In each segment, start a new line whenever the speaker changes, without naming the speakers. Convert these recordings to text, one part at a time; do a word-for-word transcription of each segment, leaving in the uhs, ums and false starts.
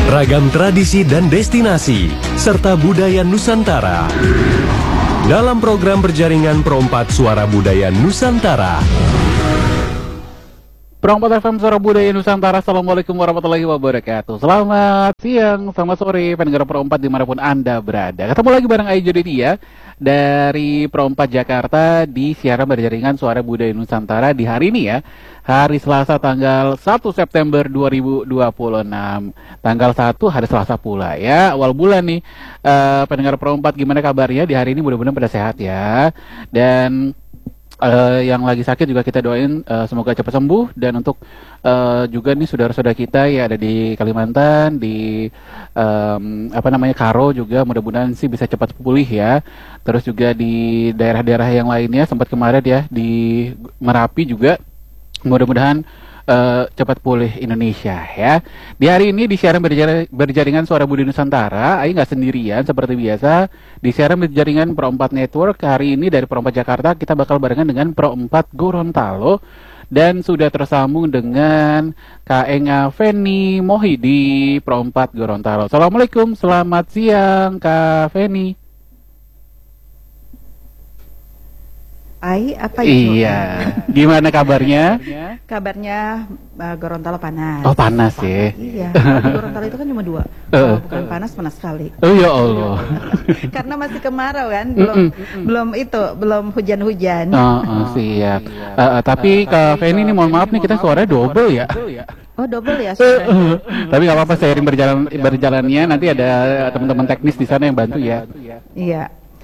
Ragam tradisi dan destinasi, serta budaya Nusantara. Dalam program berjaringan Perompat Suara Budaya Nusantara.
Perompat F M Suara Budaya Nusantara. Assalamualaikum warahmatullahi wabarakatuh. Selamat siang, selamat sore, pendengar Perompat dimanapun Anda berada. Ketemu lagi bareng Ayu Jodidia dari Perompat Jakarta di siaran berjaringan Suara Budaya Nusantara di hari ini ya. Hari Selasa tanggal satu September dua ribu dua puluh enam. Tanggal satu hari Selasa pula ya, awal bulan nih. Uh, pendengar Perompat gimana kabarnya di hari ini? Mudah-mudahan pada sehat ya. Dan Uh, yang lagi sakit juga kita doain uh, semoga cepat sembuh. Dan untuk uh, juga nih saudara-saudara kita ya ada di Kalimantan, di um, apa namanya Karo juga mudah-mudahan sih bisa cepat pulih ya. Terus juga di daerah-daerah yang lainnya sempat kemarin ya di Merapi juga mudah-mudahan Uh, cepat pulih Indonesia ya. Di hari ini di siaran berjar berjaringan Suara Budaya Nusantara, Ayu nggak sendirian seperti biasa. Di siaran berjaringan Perompat Network hari ini dari Perompat Jakarta kita bakal barengan dengan Perompat Gorontalo dan sudah tersambung dengan Kak Enga Feni Mohi di Perompat Gorontalo. Assalamualaikum, selamat siang Kak Feni.
Ai, apa itu?
Iya. Gimana kabarnya?
Kabarnya uh, Gorontalo panas.
Oh panas ya.
Iya. Di Gorontalo itu kan cuma dua. Kalau bukan panas panas sekali.
Oh ya Allah.
Karena masih kemarau kan, belum mm -mm. belum itu, belum hujan-hujan.
Oh, oh siap. Uh, uh, tapi Kak Feni ini mohon maaf nih kita suaranya double ya.
Oh double ya suaranya.
Tapi nggak apa-apa, seiring berjalan berjalannya nanti ada teman-teman teknis di sana yang bantu ya.
Iya.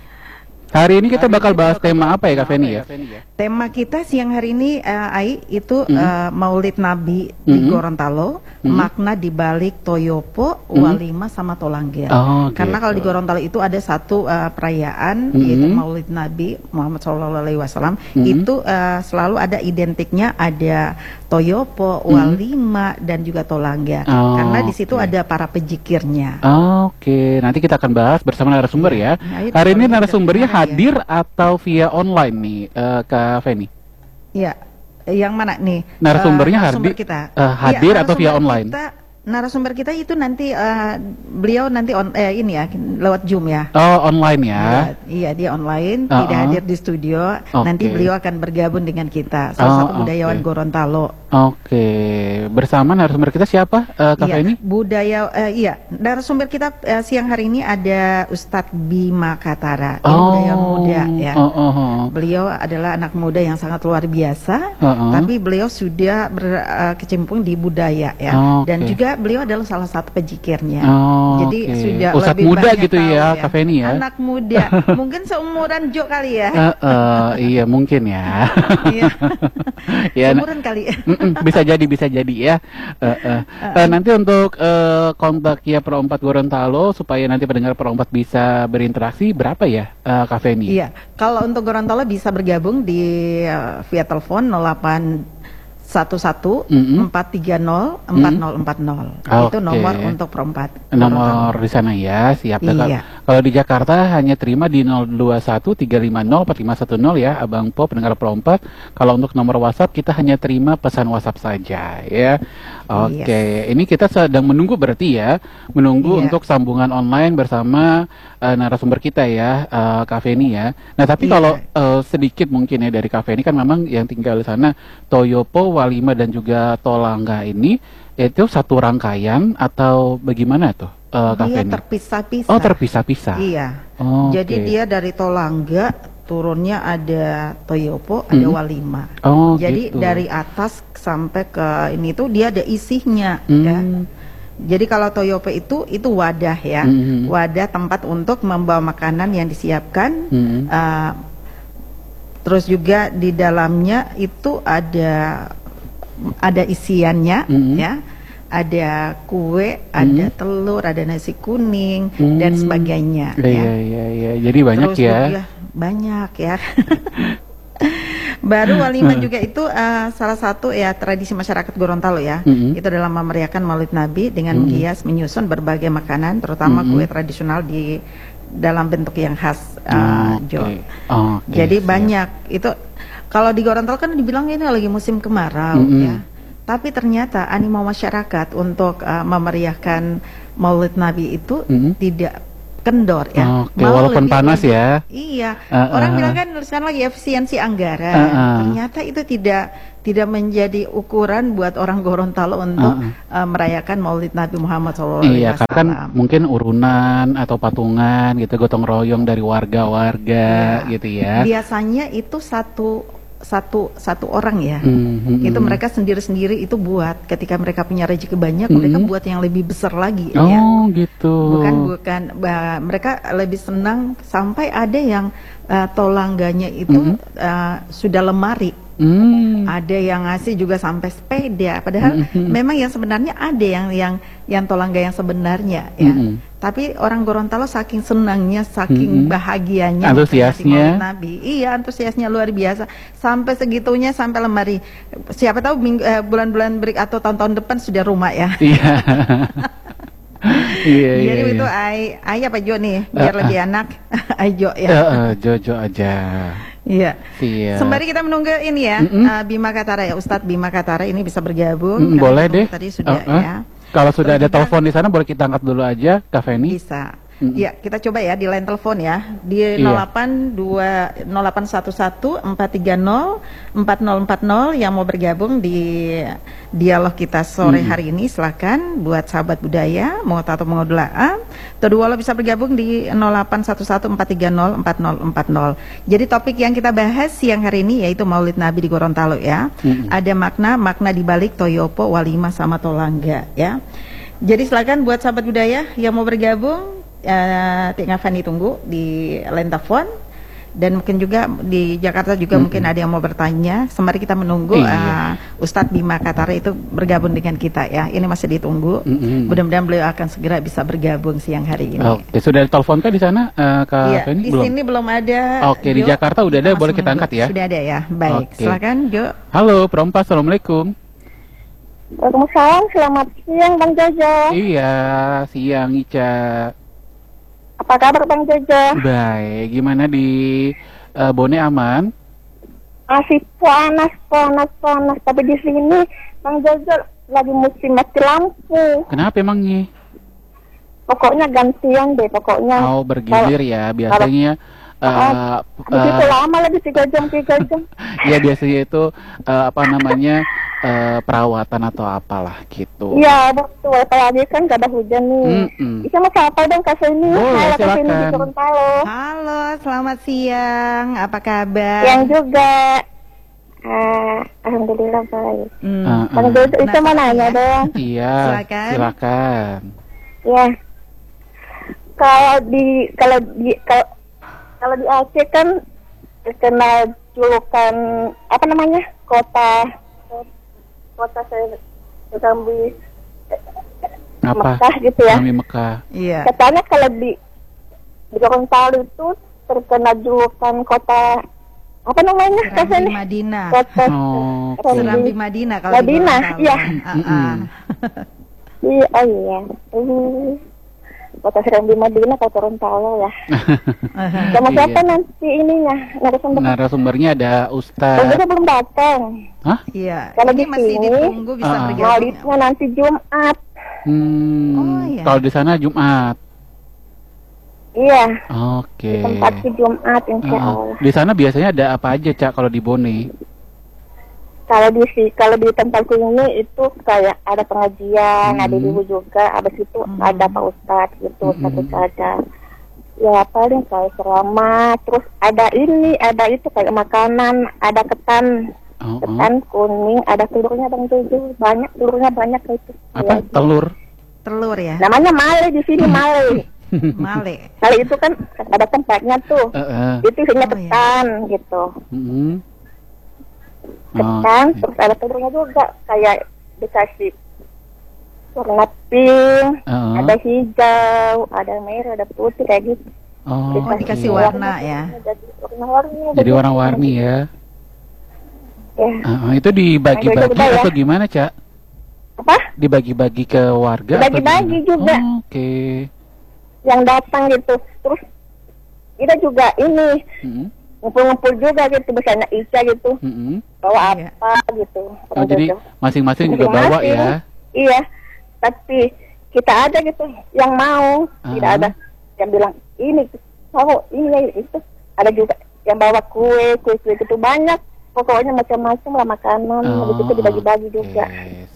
Hari ini kita bakal bahas tema apa ya Kak Feni ya?
Tema kita siang hari ini uh, Ai itu
Mm-hmm.
uh, Maulid Nabi di
Mm-hmm.
Gorontalo,
Mm-hmm.
makna dibalik Toyopo,
Mm-hmm.
Walima sama Tolanggia.
Oh,
Karena
gitu.
kalau di Gorontalo itu ada satu uh, perayaan
Mm-hmm.
yaitu Maulid Nabi Muhammad shallallahu alaihi wasallam.
Mm-hmm.
Itu uh, selalu ada identiknya, ada Toyopo,
Mm-hmm.
Walima dan juga Tolanggia.
Oh,
Karena di situ
okay.
ada para pejikirnya.
Oh, Oke, okay. Nanti kita akan bahas bersama narasumber ya.
Nah, itu
Hari ini
kalau
narasumbernya
kita-
hadir atau via online nih uh, Kak Feni?
Iya, yang mana nih?
Narasumbernya
Eh, narasumber
hardi-
kita.
eh, hadir
Iya,
atau via
narasumber
online?
Kita, narasumber kita itu nanti uh, beliau nanti on eh, ini ya lewat Zoom ya.
Oh online ya?
Iya, iya dia online,
Uh-uh.
tidak hadir di studio.
Oke.
Nanti beliau akan bergabung dengan kita, salah
Oh,
satu budayawan
oke.
Gorontalo.
Oke, bersama narasumber kita siapa uh, Kak
Iya,
Feni?
budaya eh, iya, narasumber kita eh, siang hari ini ada Ustadz Bima Katara, ini
Oh,
budaya muda ya.
oh, oh, oh.
Beliau adalah anak muda yang sangat luar biasa,
Uh-uh.
tapi beliau sudah berkecimpung di budaya ya,
Oh,
dan
oke.
juga beliau adalah salah satu pejikirnya.
Oh,
Jadi
oke.
sudah
Ustadz
lebih
muda
banyak
gitu
tahu
ya, Kak Feni ya?
Anak muda, mungkin seumuran Jo kali ya.
Uh, uh, iya mungkin ya.
Iya.
Ya, na-
Seumuran kali.
Mm-mm, bisa jadi bisa jadi ya. Uh, uh. Uh, nanti untuk uh, kontak ya Perompat Gorontalo supaya nanti pendengar Perompat bisa berinteraksi berapa ya uh, Kak Feni?
Iya, kalau untuk Gorontalo bisa bergabung di uh, via telepon nol delapan satu satu
Mm-mm.
empat tiga nol empat nol empat nol. Itu
Oke.
nomor untuk Perompat.
Nomor di sana ya, siap. Nah,
Iya.
kalau di Jakarta hanya terima di nol dua satu tiga lima nol empat lima satu nol ya, Abang Po pendengar Perompat. Kalau untuk nomor WhatsApp kita hanya terima pesan WhatsApp saja ya. Oke, ini kita sedang menunggu berarti ya, menunggu
Iya.
untuk sambungan online bersama uh, narasumber kita ya, uh, Kak Feni ya. Nah, tapi
Iya.
kalau uh, sedikit mungkin ya dari Kak Feni kan memang yang tinggal di sana Toyopo, Walima dan juga Tolangga ini itu satu rangkaian atau bagaimana tuh uh, Kak
Dia
Feni?
terpisah-pisah.
Oh terpisah-pisah.
Iya.
Oh,
Jadi
oke.
dia dari Tolangga turunnya ada Toyopo, ada
Hmm.
Walima.
Oh,
Jadi
gitu.
dari atas sampai ke ini tuh dia ada isinya
Hmm.
ya. Jadi kalau Toyopo itu itu wadah ya,
Hmm.
wadah tempat untuk membawa makanan yang disiapkan.
Hmm.
Uh, terus juga di dalamnya itu ada ada isiannya
Hmm.
ya. Ada kue, ada telur, ada nasi kuning
Hmm.
dan sebagainya
Iya,
ya.
iya, iya, iya. Jadi banyak
Terus
ya.
juga banyak ya. Baru Walima juga itu uh, salah satu ya tradisi masyarakat Gorontalo ya.
Mm-mm.
Itu dalam memeriahkan Maulid Nabi dengan
Mm-mm.
menghias menyusun berbagai makanan, terutama
Mm-mm.
kue tradisional di dalam bentuk yang khas uh,
Oke.
Jo.
Oke,
Jadi
siap.
banyak itu. Kalau di Gorontalo kan dibilang ini lagi musim kemarau
Mm-mm.
ya. Tapi ternyata animo masyarakat untuk uh, memeriahkan Maulid Nabi itu
Mm-hmm.
tidak kendor ya.
Oke, walaupun panas ya.
Iya.
Uh,
Orang
uh.
bilang kan sekarang lagi efisiensi anggaran.
Uh, uh.
Ternyata itu tidak tidak menjadi ukuran buat orang Gorontalo untuk
Uh, uh.
uh, merayakan Maulid Nabi Muhammad shallallahu alaihi
Iya, karena kan
wasallam.
mungkin urunan atau patungan gitu, gotong royong dari warga-warga
Iya.
gitu ya.
Biasanya itu satu satu satu orang ya.
Hmm, hmm,
Itu
hmm.
mereka sendiri-sendiri itu buat ketika mereka punya rezeki banyak,
Hmm.
mereka buat yang lebih besar lagi ya.
Oh gitu.
Bukan bukan bah, mereka lebih senang sampai ada yang uh, tolangganya itu
Mhm.
uh, sudah lemari.
Hmm.
Ada yang ngasih juga sampai sepeda. Padahal
Mhm.
memang yang sebenarnya ada yang yang yang tolangga yang sebenarnya ya.
Mhm.
Tapi orang Gorontalo saking senangnya, saking
Mhm.
bahagianya,
Antusiasnya.
memperingati Maulid Nabi. Iya, antusiasnya luar biasa. Sampai segitunya sampai lemari. Siapa tahu minggu, eh, bulan-bulan berik atau tahun-tahun depan sudah rumah ya.
Iya. Iya, iya.
Jadi
iya.
itu ai ai apa Jo nih biar
Uh, uh.
lebih enak. Ajo ya.
Eh, eh, Jojo aja.
Iya.
Siap.
Sembari kita menunggu ini ya,
Mm-mm.
uh, Bima Katara ya, Ustadz Bima Katara ini bisa bergabung.
Mm,
Karena
boleh
kita
deh.
Tadi sudah
Eh, eh.
ya.
Kalau sudah
Terus
ada
juga-
telepon di sana boleh kita angkat dulu aja, Kak Feni.
Bisa.
Mm-mm.
Ya, kita coba ya di line telepon ya. Di
Iya.
nol delapan dua nol delapan satu satu empat tiga nol empat nol empat nol yang mau bergabung di dialog kita sore
Mm.
hari ini, silakan buat sahabat budaya mau atau mau doa. Kedua lo bisa bergabung di nol delapan satu satu empat tiga nol empat nol empat nol. Jadi topik yang kita bahas siang hari ini yaitu Maulid Nabi di Gorontalo ya.
Mm-mm.
Ada makna makna di balik toyopo, walimah sama tolangga ya. Jadi silakan buat sahabat budaya yang mau bergabung, uh, tinggal Fanny tunggu di line telepon. Dan mungkin juga di Jakarta juga
Mm-mm.
mungkin ada yang mau bertanya. Sembari kita menunggu
Iya.
uh, Ustadz Bima Katara itu bergabung dengan kita ya. Ini masih ditunggu.
Mm-mm.
Mudah-mudahan beliau akan segera bisa bergabung siang hari ini.
Oke, sudah telepon kan di sana, eh, Kak
Iya,
Feni?
di
Belum.
sini belum ada.
Oke, di
Jo.
Jakarta udah ada,
Masih
boleh kita
menunggu.
angkat ya?
Sudah ada ya. Baik,
Oke.
silakan Jo.
Halo, Perompas, Assalamualaikum.
Waalaikumsalam, selamat siang Bang Jojo.
Iya, siang Ica.
Apa kabar Bang Jojo?
Baik, gimana di eh, Bone aman?
Masih panas, panas, panas. Tapi di sini Bang Jojo lagi musim mati lampu.
Kenapa emangnya?
Pokoknya gantian deh, pokoknya.
Oh, bergilir ya, biasanya. eh,
Begitu
eh,
lama lagi tiga jam, tiga jam.
ya biasanya itu eh, apa namanya eh, perawatan atau apalah gitu.
Iya, betul. Apalagi kan gak ada hujan nih.
Mm-mm.
Bisa mau siapa dong Kak Seni?
Boleh,
Halo Kak Seni di
silakan.
Gorontalo.
Halo, selamat siang. Apa kabar?
Yang juga. Ah, Alhamdulillah baik.
Hmm.
Ah,
Bang
ah.
Jojo itu mau nanya dong.
Iya,
Silakan.
silakan.
Ya. Kalau di kalau di kalau, kalau di Aceh kan terkenal julukan apa namanya? Kota kota saya Serambi
Apa?
Mekah gitu ya.
Kami Mekah.
Iya.
Katanya kalau di di Gorontalo itu terkenal julukan kota apa namanya?
Serambi
Katanya
Madinah.
kota
Oh,
Serambi.
Serambi Madinah kalau di
Madinah,
Gorontalo.
iya.
Ah, ah.
Mm-mm.
Iya, oh iya. Hmm. Kota Serambi Madinah, kota Gorontalo ya. Sama
Iya.
siapa nanti ininya? Narasumber.
Narasumbernya ada
Bang
Ustaz.
Jojo belum datang.
Hah?
Iya.
Kalau
Ini
di
masih
sini,
ditunggu bisa
ah.
bergabung.
Maulidnya nanti Jumat.
Hmm,
Oh, iya.
kalau di sana Jumat.
Iya,
Oke.
tempatnya Jumat insya
Ah,
Allah.
di sana biasanya ada apa aja, Cak, kalau di Bone?
Kalau di si, kalau di tempatku ini itu kayak ada pengajian,
Hmm.
ada ibu juga, habis itu
Hmm.
ada Pak Ustadz gitu,
Hmm.
satu saja. Ya paling kayak ceramah, terus ada ini, ada itu kayak makanan, ada ketan,
Oh, oh.
ketan kuning, ada telurnya Bang Jojo, banyak telurnya banyak itu.
Apa?
Ya.
Telur?
Telur ya.
Namanya male di sini male.
Male.
Kali itu kan ada tempatnya tuh.
Eh, eh.
Itu isinya
Oh, iya.
ketan gitu.
Mm-mm.
Ketan,
Oke.
terus ada telurnya juga kayak dikasih warna pink,
Heeh.
ada hijau, ada merah, ada putih kayak gitu.
Oh,
Oh, dikasih
oke.
warna ya.
Jadi warna-warni.
Jadi warna-warni ya.
Ya.
Ah, itu dibagi-bagi
Beda-beda ya.
atau gimana, Cak?
Apa?
Dibagi-bagi ke warga? atau
Dibagi-bagi
gimana?
juga.
Oh, oke.
Yang datang gitu. Terus kita juga ini
Mm-mm.
ngumpul-ngumpul juga gitu, misalnya Ica gitu,
Mm-mm.
bawa
Iya.
apa gitu.
Oh, jadi
Gitu.
masing-masing juga bawa
Masing-masing.
ya.
Iya, tapi kita ada gitu yang mau, tidak
Ah.
ada yang bilang ini mau ini itu. Ada juga yang bawa kue, kue-kue gitu banyak. Pokoknya macam-macam lah makanan, habis itu dibagi-bagi
oke.
juga.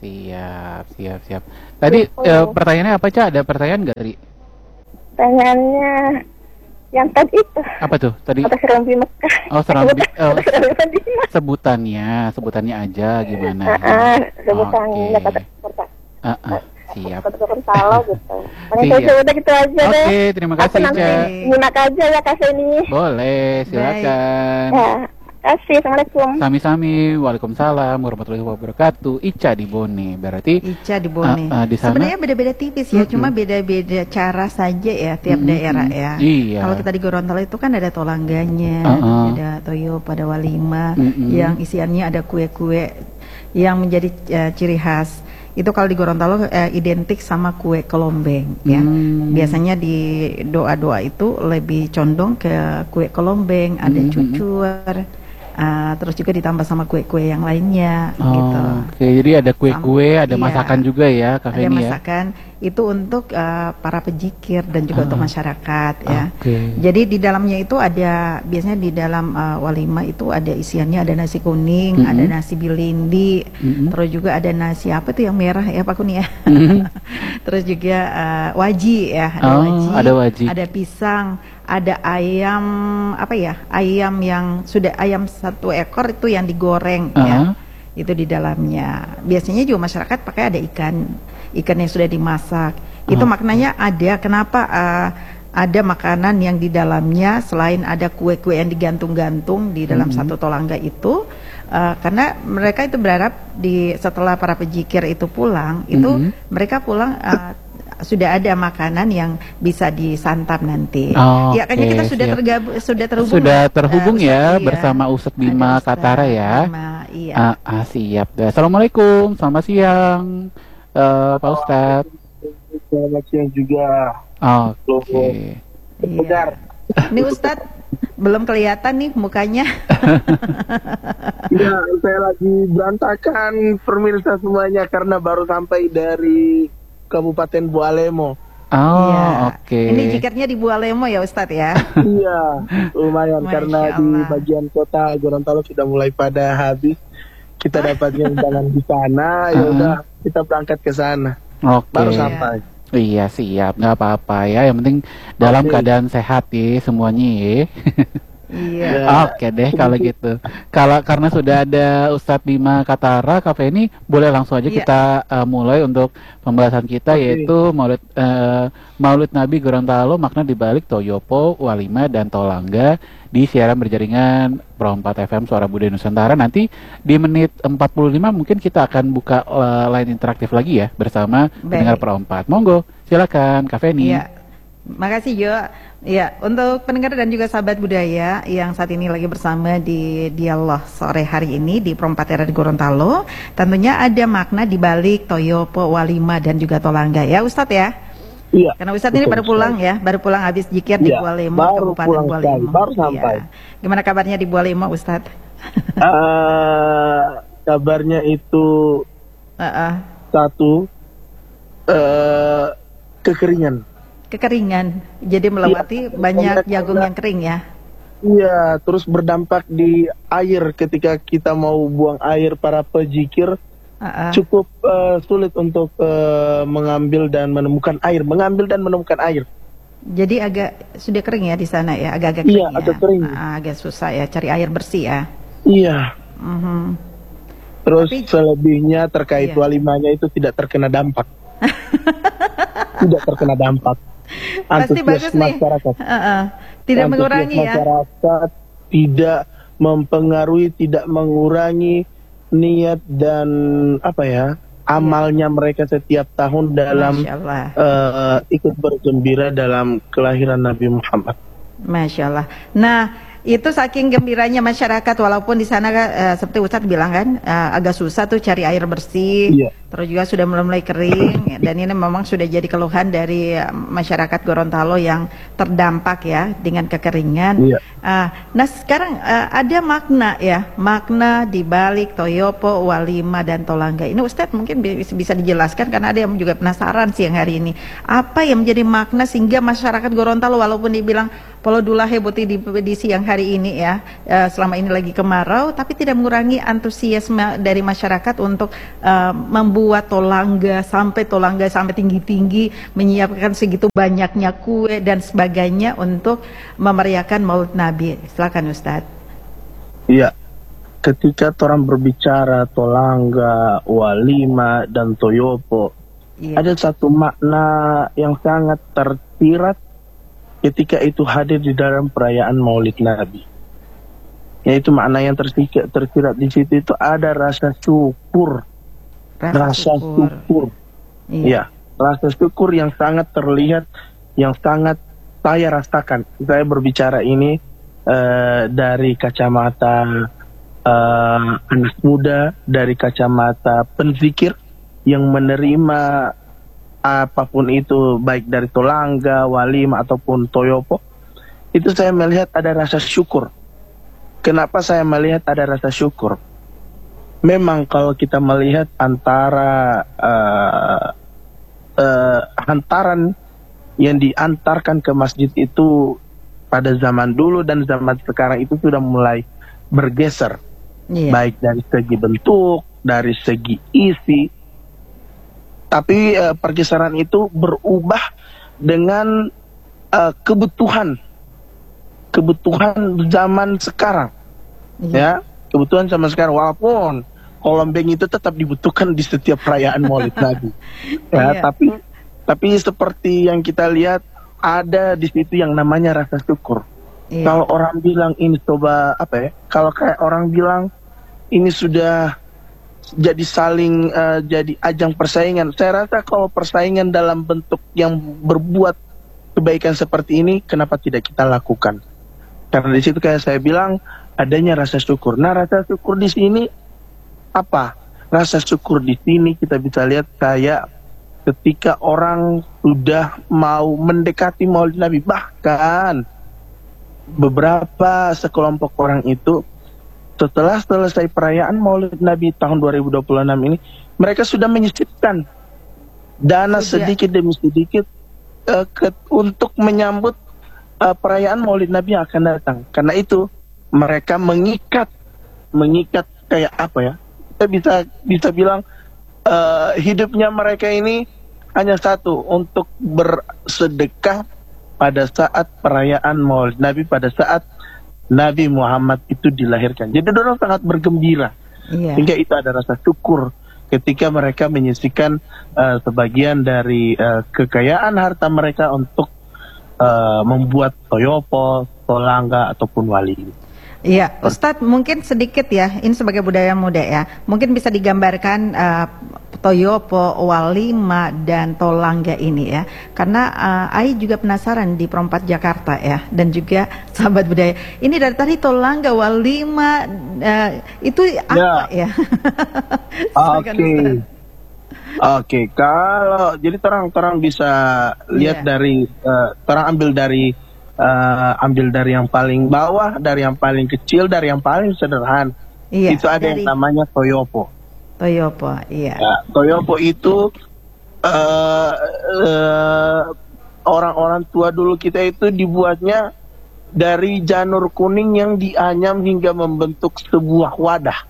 Siap, siap, siap. Tadi
Gitu.
eh, pertanyaannya apa, Ca? Ada pertanyaan nggak tadi?
Pertanyaannya yang tadi itu,
Apa tuh? Tadi
kata Serambi Mekah.
Oh, Serambi. Oh,
Kata Serambi Madinah.
sebutannya, sebutannya aja gimana?
Ah, sebutannya
Oke.
kata kata
Ah, ah, siap.
kata Gorontalo gitu. Paling
Siap.
saya udah gitu aja deh.
Oke, terima
Aku
kasih,
nanti
Ca.
nyimak aja ya kasih ini.
Boleh, silakan.
Ya, kasih. Assalamualaikum.
Sami-sami, waalaikumsalam warahmatullahi wabarakatuh. Ica di Bone, berarti
Ica di Bone.
Ah, ah, di sana?
Sebenarnya beda-beda tipis ya,
Mm-mm.
cuma beda-beda cara saja ya tiap
Mm-mm.
daerah ya.
Iya.
Kalau kita di Gorontalo itu kan ada tolangganya,
Ah, ah.
ada toyo, pada walima,
Mm-mm.
yang isiannya ada kue-kue yang menjadi eh, ciri khas. Itu kalau di Gorontalo eh, identik sama kue kelombeng ya.
Hmm.
Biasanya di doa-doa itu lebih condong ke kue kelombeng, ada
Mm-mm.
cucur, ah, terus juga ditambah sama kue-kue yang lainnya
Oh,
gitu.
oke, jadi ada kue-kue,
Sam-
ada
iya.
masakan juga ya, Kak
Ada
Feni ya.
masakan itu untuk uh, para pejikir dan juga
Ah.
untuk masyarakat ya.
Oke.
Jadi di dalamnya itu ada biasanya di dalam uh, walimah itu ada isiannya, ada nasi kuning,
Mm-mm.
ada nasi bilindi,
Mm-mm.
terus juga ada nasi apa tuh yang merah ya Pak Kuni ya.
Mm-mm.
Terus juga uh, waji ya, ada
Oh,
waji,
ada waji.
ada pisang, ada ayam apa ya? Ayam yang sudah ayam satu ekor itu yang digoreng ya.
Ah.
Itu di dalamnya. Biasanya juga masyarakat pakai ada ikan, ikan yang sudah dimasak. Itu
Oh.
maknanya ada. Kenapa uh, ada makanan yang di dalamnya selain ada kue-kue yang digantung-gantung di dalam
Mhm.
satu tolangga itu? Uh, karena mereka itu berharap di setelah para pejikir itu pulang, itu
Mhm.
mereka pulang uh, sudah ada makanan yang bisa disantap nanti.
Oh,
ya, kayaknya
oke,
kita sudah
siap.
tergabung, sudah terhubung.
Sudah
lah,
terhubung
uh,
ya
Ustadz, iya.
bersama Ustadz Bima
Ada Ustadz
Katara ya.
Bima, iya.
Ah, ah, siap. Assalamualaikum, selamat siang, eh, Pak Ustadz.
Selamat siang juga.
Oke.
Iya. Ini Ustadz belum kelihatan nih mukanya.
Ya, saya lagi berantakan pemirsa semuanya karena baru sampai dari Kabupaten Bualemo.
Oh,
Iya.
oke.
Ini jikatnya di Bualemo ya Ustadz ya.
Iya, lumayan
Masya
karena di
Allah.
bagian kota Gorontalo sudah mulai pada habis. Kita dapatnya undangan di sana, ya
Ah.
udah kita berangkat ke sana.
Oke.
Baru
Iya.
sampai.
Iya, siap, nggak apa-apa ya. Yang penting dalam
Oke.
keadaan sehat ya semuanya ya.
Iya.
Ya.
Oke deh kalau gitu. Kalau karena sudah ada Ustadz Bima Katara, Kak Feni, boleh langsung aja
Iya.
kita uh, mulai untuk pembahasan kita
Oke.
yaitu Maulid uh, Maulid Nabi Gorontalo, makna dibalik Toyopo, Walima dan Tolangga di siaran berjaringan Pro empat F M Suara Budaya Nusantara. Nanti di menit empat puluh lima mungkin kita akan buka uh, line interaktif lagi ya bersama
Baik.
pendengar Pro empat. Monggo, silakan Kak Feni.
Iya. Makasih Jo. Ya, untuk pendengar dan juga sahabat budaya yang saat ini lagi bersama di Dialog sore hari ini di Pro empat R di Gorontalo, tentunya ada makna di balik Toyopo, Walima dan juga Tolangga ya Ustadz ya.
Iya.
Karena Ustadz ini
betul
baru pulang
sekali.
ya, baru pulang habis jikir di
Iya,
Bualemo,
baru
Kabupaten
pulang
Bualemo.
sekali, baru sampai.
Iya. Gimana kabarnya di Bualemo Ustadz?
Eh, kabarnya itu
Heeh.
satu eh kekeringan.
Kekeringan, jadi melewati
Iya,
banyak
banyak
jagung
banget.
yang kering ya.
Iya, terus berdampak di air ketika kita mau buang air para pejikir
Heeh.
cukup eh, sulit untuk eh, mengambil dan menemukan air, mengambil dan menemukan air.
Jadi agak sudah kering ya di sana ya, agak-agak
Iya,
kering ya.
agak kering.
Ah, agak susah ya cari air bersih ya.
Iya.
Mhm.
Terus
Tapi-
selebihnya terkait
Iya.
walimanya itu tidak terkena dampak. tidak terkena dampak.
Pasti bagus nih.
Masyarakat.
Heeh. Tidak
Antusias
mengurangi ya.
masyarakat tidak mempengaruhi, tidak mengurangi niat dan apa ya amalnya mereka setiap tahun dalam
Masya Allah.
eh, ikut bergembira dalam kelahiran Nabi Muhammad.
Masya Allah. Nah, itu saking gembiranya masyarakat, walaupun di sana uh, seperti Ustadz bilang kan uh, agak susah tuh cari air bersih,
Iya.
terus juga sudah mulai kering, dan ini memang sudah jadi keluhan dari uh, masyarakat Gorontalo yang terdampak ya dengan kekeringan.
Iya.
Uh, nah sekarang uh, ada makna ya, makna di balik Toyopo, Walima dan Tolangga ini Ustadz mungkin bisa, bisa dijelaskan karena ada yang juga penasaran siang hari ini. Apa yang menjadi makna sehingga masyarakat Gorontalo walaupun dibilang Polodula Hebuti di, di siang hari ini ya, uh, selama ini lagi kemarau, tapi tidak mengurangi antusiasme dari masyarakat untuk uh, membuat tolangga sampai tolangga sampai tinggi-tinggi, menyiapkan segitu banyaknya kue dan sebagainya untuk memeriahkan Maulid Nabi. Silakan Ustadz.
Iya. Ketika orang berbicara tolangga, walima dan toyopo,
Iya.
ada satu makna yang sangat tersirat ketika itu hadir di dalam perayaan Maulid Nabi. Yaitu makna yang tersirat, tersirat di situ itu ada rasa syukur.
Rasa,
Rasa
syukur.
syukur.
Iya.
Ya, rasa syukur yang sangat terlihat, yang sangat saya rasakan. Saya berbicara ini uh, dari kacamata uh, anak muda, dari kacamata penzikir yang menerima apapun itu, baik dari tolangga, walima ataupun toyopo, itu saya melihat ada rasa syukur. Kenapa saya melihat ada rasa syukur? Memang kalau kita melihat antara uh, uh, hantaran yang diantarkan ke masjid itu pada zaman dulu dan zaman sekarang itu sudah mulai bergeser,
Iya.
baik dari segi bentuk, dari segi isi. Tapi uh, pergeseran itu berubah dengan uh, kebutuhan, kebutuhan zaman sekarang,
Iya.
ya, kebutuhan zaman sekarang. Walaupun kolombeng itu tetap dibutuhkan di setiap perayaan Maulid Nabi, ya,
Iya.
tapi tapi seperti yang kita lihat ada di situ yang namanya rasa syukur.
Iya.
Kalau orang bilang ini coba apa ya? Kalau kayak orang bilang ini sudah jadi saling uh, jadi ajang persaingan. Saya rasa kalau persaingan dalam bentuk yang berbuat kebaikan seperti ini, kenapa tidak kita lakukan? Karena di situ kayak saya bilang adanya rasa syukur. Nah, rasa syukur di sini apa? Rasa syukur di sini kita bisa lihat kayak ketika orang sudah mau mendekati Maulid Nabi, bahkan beberapa sekelompok orang itu setelah selesai perayaan Maulid Nabi tahun dua ribu dua puluh enam ini, mereka sudah menyisipkan dana
Sudah.
sedikit demi sedikit uh, ke, untuk menyambut uh, perayaan Maulid Nabi yang akan datang. Karena itu mereka mengikat, mengikat kayak apa ya? Kita bisa bisa bilang uh, hidupnya mereka ini hanya satu, untuk bersedekah pada saat perayaan Maulid Nabi, pada saat Nabi Muhammad itu dilahirkan. Jadi orang sangat bergembira.
Iya.
Sehingga itu ada rasa syukur ketika mereka menyisikan uh, sebagian dari uh, kekayaan harta mereka untuk uh, membuat toyopo, tolangga ataupun wali.
Iya, Ustadz mungkin sedikit ya, ini sebagai budaya muda ya, mungkin bisa digambarkan uh, toyopo, walima, dan tolangga ini ya, karena uh, Ai juga penasaran di Perempat Jakarta ya, dan juga sahabat budaya. Ini dari tadi tolangga, walima, uh, itu apa ya? Silakan,
Oke,
Ustadz.
oke. Kalau jadi terang-terang bisa lihat
Iya.
dari, uh, terang ambil dari uh, ambil dari yang paling bawah, dari yang paling kecil, dari yang paling sederhana.
Iya,
Itu ada
dari
yang namanya toyopo.
toyopo, iya.
Ya, toyopo itu uh, uh, orang-orang tua dulu kita itu dibuatnya dari janur kuning yang dianyam hingga membentuk sebuah wadah.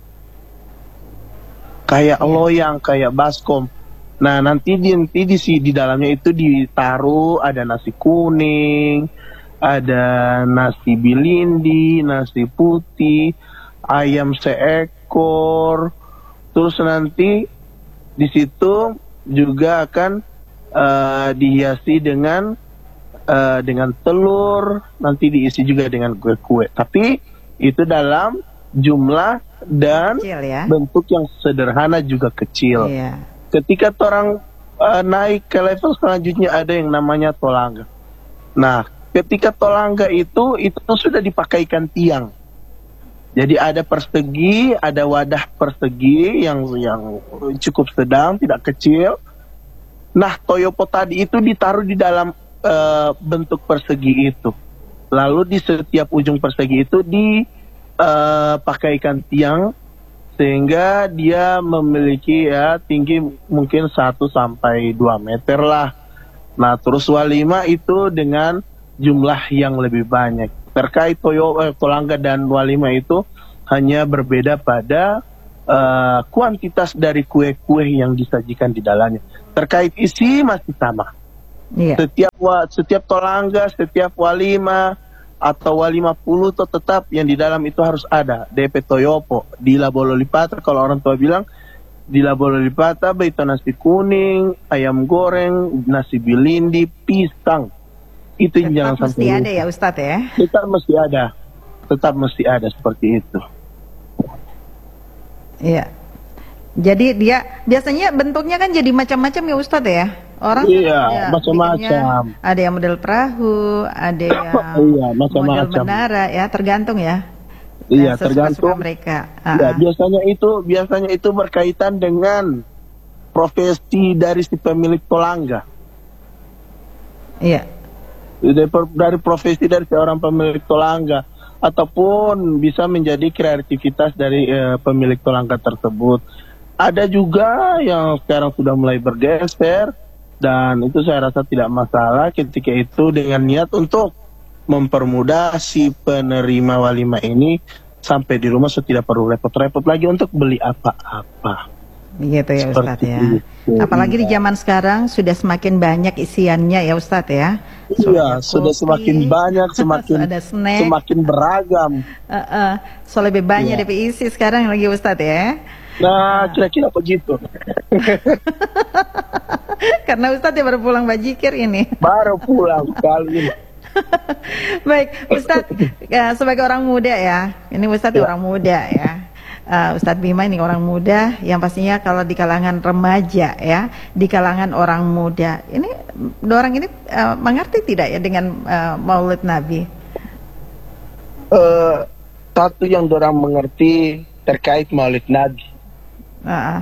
Kayak
Iya.
loyang, kayak baskom. Nah, nanti di nanti di si di dalamnya itu ditaruh ada nasi kuning, ada nasi bilindi, nasi putih, ayam seekor. Terus nanti di situ juga akan uh, dihiasi dengan uh, dengan telur, nanti diisi juga dengan kue-kue. Tapi itu dalam jumlah dan
Kecil ya.
bentuk yang sederhana juga kecil.
Iya.
Ketika orang uh, naik ke level selanjutnya ada yang namanya tolangga. Nah, ketika tolangga itu itu sudah dipakaikan tiang. Jadi ada persegi, ada wadah persegi yang yang cukup sedang, tidak kecil. Nah, toyopo tadi itu ditaruh di dalam uh, bentuk persegi itu. Lalu di setiap ujung persegi itu dipakaikan uh, tiang sehingga dia memiliki ya tinggi mungkin satu sampai dua meter lah. Nah, terus walima itu dengan jumlah yang lebih banyak. Terkait toyo, eh, tolangga dan walima itu hanya berbeda pada uh, kuantitas dari kue-kue yang disajikan di dalamnya. Terkait isi masih sama.
Iya.
Setiap wa, setiap tolangga, setiap walima atau walima puluh itu tetap yang di dalam itu harus ada D P toyopo. Di labololipata kalau orang tua bilang di labololipata itu nasi kuning, ayam goreng, nasi bilindi, pisang. Itu yang jangan
Tetap
sampai
mesti
lupa.
ada ya Ustadz ya.
Tetap mesti ada. Tetap mesti ada seperti itu.
Iya. Jadi dia biasanya bentuknya kan jadi macam-macam ya Ustadz ya. Orang
Iya,
ya,
macam-macam.
bikinnya ada yang model perahu, ada yang
Iya,
model
macam-macam.
menara ya, tergantung ya.
Iya,
Ya, sesuka-suka
tergantung
mereka.
Ya,
Ah, ah.
biasanya itu biasanya itu berkaitan dengan profesi dari si pemilik tolangga.
Iya.
Dari, dari profesi dari seorang pemilik tolangga ataupun bisa menjadi kreativitas dari eh, pemilik tolangga tersebut. Ada juga yang sekarang sudah mulai bergeser dan itu saya rasa tidak masalah ketika itu dengan niat untuk mempermudah si penerima walima ini sampai di rumah so tidak perlu repot-repot lagi untuk beli apa-apa.
Begitu ya Ustadz
Seperti
ya.
itu,
Apalagi di
iya.
zaman sekarang sudah semakin banyak isiannya ya Ustadz ya.
Iya, sudah
kopi,
semakin banyak, semakin
ada snack,
semakin beragam.
uh, uh, so lebih banyak
Iya.
D P isi sekarang lagi Ustadz ya.
Nah, kira-kira begitu.
Karena Ustadz ya baru pulang bajikir ini.
Baru pulang kali ini.
Baik, Ustadz ya, sebagai orang muda ya, ini Ustadz
Ya.
orang muda ya. Uh, Ustadz Bima ini orang muda yang pastinya kalau di kalangan remaja ya, di kalangan orang muda, ini orang ini uh, mengerti tidak ya dengan uh, Maulid Nabi?
Eh, satu yang dorang mengerti terkait Maulid Nabi.
Uh,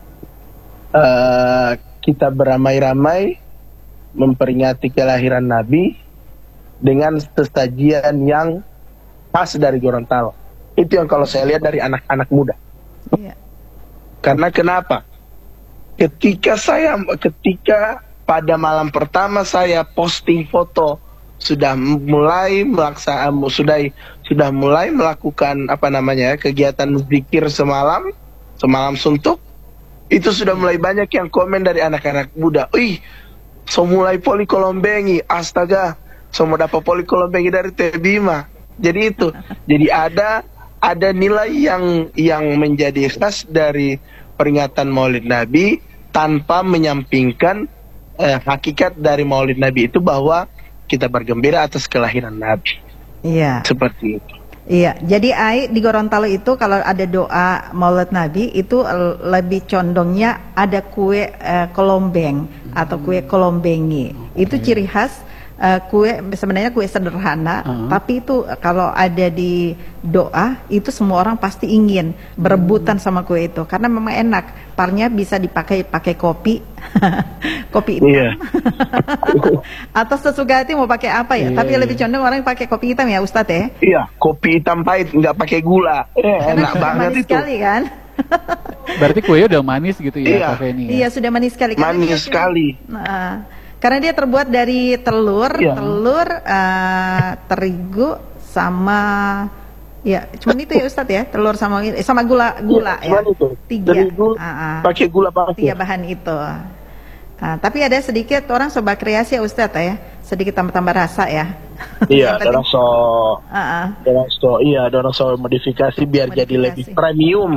Eh, kita beramai-ramai memperingati kelahiran Nabi dengan sesajian yang khas dari Gorontalo. Itu yang kalau saya lihat dari anak-anak muda.
iya.
Karena kenapa? Ketika saya, ketika pada malam pertama saya posting foto sudah mulai melaksanakan, sudah sudah mulai melakukan apa namanya kegiatan zikir semalam, semalam suntuk, itu sudah mulai banyak yang komen dari anak-anak muda. Ih, so mulai poli kolombengi, astaga, so mau dapat poli kolombengi dari Teh Bima. Jadi itu, jadi ada ada nilai yang yang menjadi khas dari peringatan Maulid Nabi tanpa menyampingkan eh, hakikat dari Maulid Nabi itu bahwa kita bergembira atas kelahiran Nabi.
Iya.
Seperti itu.
Iya, jadi Ai di Gorontalo itu kalau ada doa Maulid Nabi itu eh, lebih condongnya ada kue eh, kolombeng atau kue kolombengi. Itu ciri khas eh, kue sebenarnya kue sederhana,
Uh-huh.
tapi itu eh, kalau ada di doa itu semua orang pasti ingin berebutan sama kue itu karena memang enak. Parnya bisa dipakai pakai kopi, kopi hitam.
Iya.
Atau sesuka hati mau pakai apa ya?
Iya,
Tapi
iya.
lebih condong orang pakai kopi hitam ya Ustadz ya.
Iya, kopi hitam pahit nggak pakai gula. Eh,
Karena
enak
sudah
banget
manis
itu.
sekali kan?
Berarti kuenya udah manis gitu ya
Iya.
kafenya.
Iya sudah manis sekali. Karena
Manis
dia-
sekali.
Nah, karena dia terbuat dari telur,
Iya.
telur, eh, terigu sama ya cuman itu ya Ustadz ya, telur sama eh, sama gula gula
Iya,
ya.
cuman itu.
Tiga.
Terigu,
Ah, ah.
pakai gula pasir.
Tiga bahan itu. Nah, tapi ada sedikit orang sobat kreasi ya Ustadz ya, sedikit tambah-tambah rasa ya.
Iya,
Yang penting-
dorong so,
Ah, ah.
dorong so, iya, dorong so modifikasi biar jadi
Modifikasi.
lebih premium.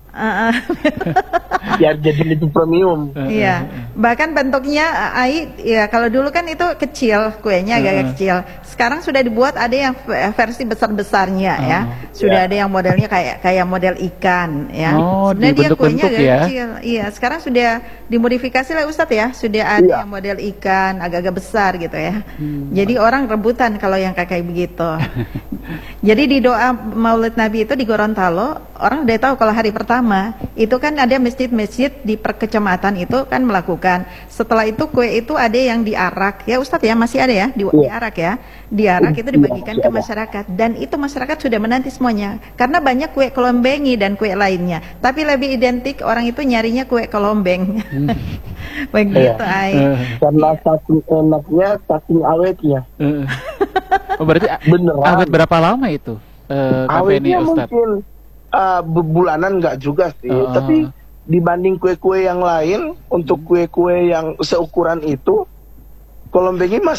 Uh, uh.
Biar jadi lebih premium.
Iya, bahkan bentuknya Ai, ya kalau dulu kan itu kecil, kuenya agak-agak kecil. Sekarang sudah dibuat ada yang versi besar-besarnya ya. Sudah
Ya.
ada yang modelnya kayak kayak model ikan ya.
Oh,
Sebenarnya dia kuenya
dibentuk-bentuk
agak
ya.
kecil. Iya, sekarang sudah dimodifikasi lah Ustadz ya. Sudah ada
Iya.
yang model ikan agak-agak besar gitu ya.
Hmm.
Jadi orang rebutan kalau yang kayak begitu. Jadi di doa Maulid Nabi itu di Gorontalo, orang udah tahu kalau hari pertama itu kan ada masjid-masjid di perkecamatan itu kan melakukan. Setelah itu kue itu ada yang diarak ya Ustadz ya, masih ada ya di,
Iya.
diarak ya. Diarak itu dibagikan
Iya,
ke
masih ada.
masyarakat dan itu masyarakat sudah menanti semuanya. Karena banyak kue kelombengi dan kue lainnya. Tapi lebih identik orang itu nyarinya kue kelombeng. Begitu
Iya.
Ai.
Eh,
Karena saking enaknya, saking awetnya.
eh. Oh, berarti
Beneran.
awet berapa lama itu? Eh, Kak Feni,
Awetnya
Ustadz.
mungkin uh, bulanan nggak juga sih,
Oh.
tapi dibanding kue-kue yang lain, untuk kue-kue yang seukuran itu, Kolombengi mas